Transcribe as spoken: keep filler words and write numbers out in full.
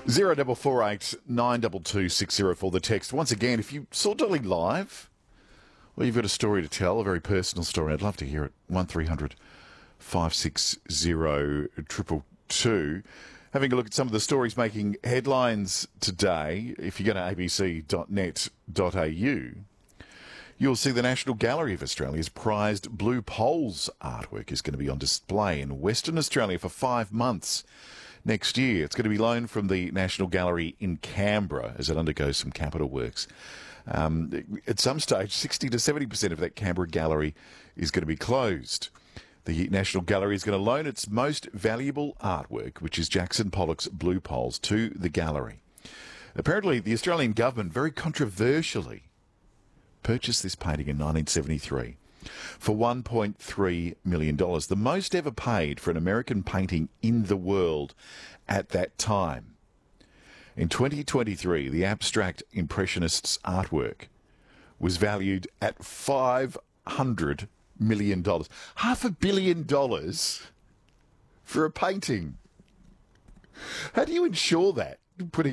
Zero double four eight nine double two six zero for the text. Once again, if you saw Dolly live, well, you've got a story to tell, a very personal story. I'd love to hear it. One three hundred five six zero triple two. Having a look at some of the stories making headlines today. If you go to a b c dot net dot a u, you'll see the National Gallery of Australia's prized Blue Poles artwork is going to be on display in Western Australia for five months. Next year, it's going to be loaned from the National Gallery in Canberra as it undergoes some capital works. Um, at some stage, sixty to seventy percent of that Canberra gallery is going to be closed. The National Gallery is going to loan its most valuable artwork, which is Jackson Pollock's Blue Poles, to the gallery. Apparently, the Australian government very controversially purchased this painting in nineteen seventy-three. For one point three million dollars, the most ever paid for an American painting in the world at that time. In twenty twenty-three, the abstract impressionists' artwork was valued at five hundred million dollars. Half a billion dollars for a painting. How do you ensure that? Putting